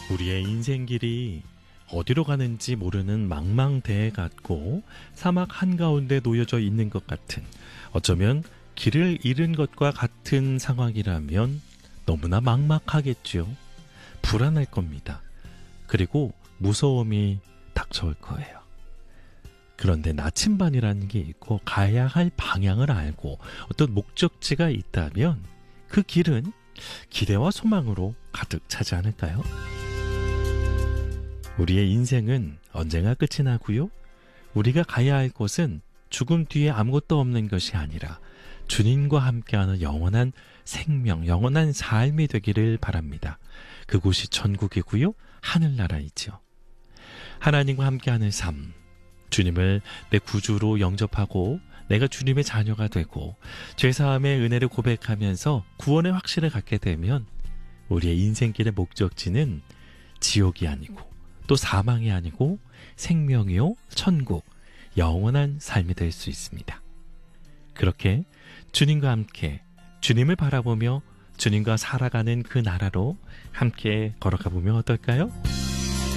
우리의 인생길이 어디로 가는지 모르는 망망대해 같고 사막 한가운데 놓여져 있는 것 같은, 어쩌면 길을 잃은 것과 같은 상황이라면 너무나 막막하겠죠. 불안할 겁니다. 그리고 무서움이 닥쳐올 거예요. 그런데 나침반이라는 게 있고 가야 할 방향을 알고 어떤 목적지가 있다면 그 길은 기대와 소망으로 가득 차지 않을까요? 우리의 인생은 언젠가 끝이 나고요. 우리가 가야 할 곳은 죽음 뒤에 아무것도 없는 것이 아니라 주님과 함께하는 영원한 생명, 영원한 삶이 되기를 바랍니다. 그곳이 천국이고요. 하늘나라이죠. 하나님과 함께하는 삶, 주님을 내 구주로 영접하고 내가 주님의 자녀가 되고 죄사함의 은혜를 고백하면서 구원의 확신을 갖게 되면 우리의 인생길의 목적지는 지옥이 아니고 또 사망이 아니고 생명이요, 천국, 영원한 삶이 될 수 있습니다. 그렇게 주님과 함께 주님을 바라보며 주님과 살아가는 그 나라로 함께 걸어가 보면 어떨까요?